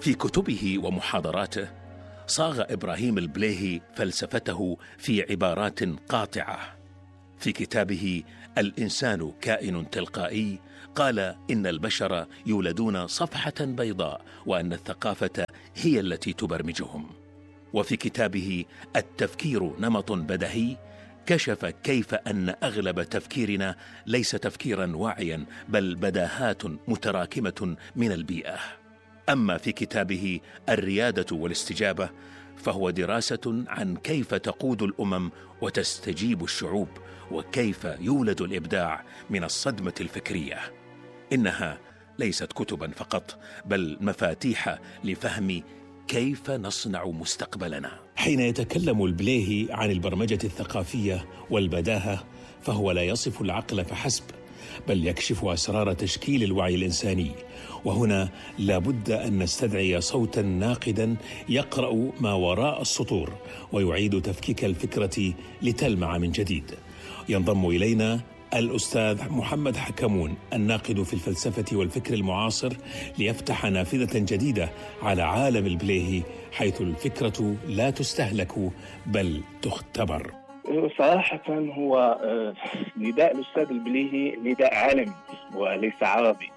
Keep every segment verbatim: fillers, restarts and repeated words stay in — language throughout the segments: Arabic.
في كتبه ومحاضراته صاغ إبراهيم البليهي فلسفته في عبارات قاطعة. في كتابه الإنسان كائن تلقائي قال إن البشر يولدون صفحة بيضاء وأن الثقافة هي التي تبرمجهم. وفي كتابه التفكير نمط بديهي كشف كيف أن أغلب تفكيرنا ليس تفكيرا واعيا بل بداهات متراكمة من البيئة. أما في كتابه الريادة والاستجابة فهو دراسة عن كيف تقود الأمم وتستجيب الشعوب وكيف يولد الإبداع من الصدمة الفكرية. إنها ليست كتبا فقط بل مفاتيح لفهم كيف نصنع مستقبلنا. حين يتكلم البليهي عن البرمجة الثقافية والبداهة فهو لا يصف العقل فحسب بل يكشف أسرار تشكيل الوعي الإنساني. وهنا لابد أن نستدعي صوتا ناقدا يقرأ ما وراء السطور ويعيد تفكيك الفكرة لتلمع من جديد. ينضم إلينا الأستاذ محمد حكمون الناقد في الفلسفة والفكر المعاصر ليفتح نافذة جديدة على عالم البليهي حيث الفكرة لا تستهلك بل تختبر. صراحة هو نداء الأستاذ البليهي نداء عالمي وليس عربي،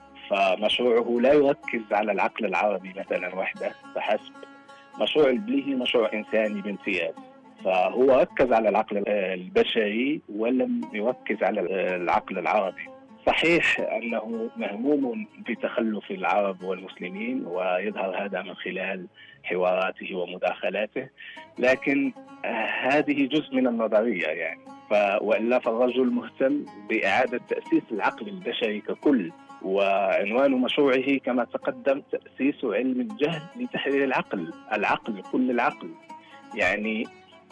فمشروعه لا يركز على العقل العربي مثلا وحده فحسب. مشروع البليهي مشروع إنساني بامتياز، فهو ركز على العقل البشري ولم يركز على العقل العربي. صحيح أنه مهموم بتخلف العرب والمسلمين ويظهر هذا من خلال حواراته ومداخلاته، لكن هذه جزء من النظرية يعني. وإلا فالرجل مهتم بإعادة تأسيس العقل البشري ككل، وعنوان مشروعه كما تقدم تأسيس علم الجهل لتحليل العقل. العقل كل العقل يعني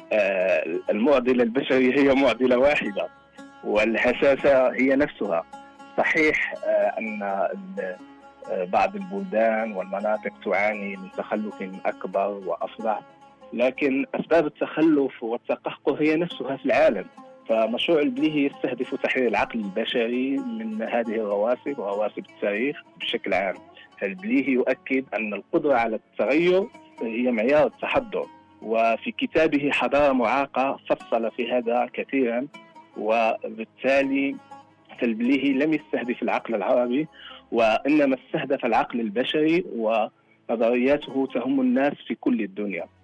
المعضلة البشرية هي معضلة واحدة والهشاشة هي نفسها. صحيح أن بعض البلدان والمناطق تعاني من تخلف أكبر وأفظع، لكن أسباب التخلف والتقهقر هي نفسها في العالم. فمشروع البليهي يستهدف تحرير العقل البشري من هذه الرواسب ورواسب التاريخ بشكل عام. البليهي يؤكد أن القدرة على التغير هي معيار التحضر، وفي كتابه حضارة معاقة فصل في هذا كثيرا. وبالتالي البليهي لم يستهدف العقل العربي وإنما استهدف العقل البشري، ونظرياته تهم الناس في كل الدنيا.